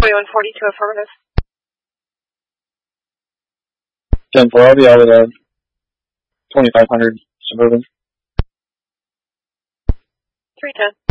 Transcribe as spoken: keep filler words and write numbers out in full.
twenty-one forty-two affirmative. ten four, I'll be out of the twenty-five hundred Suburban. three ten.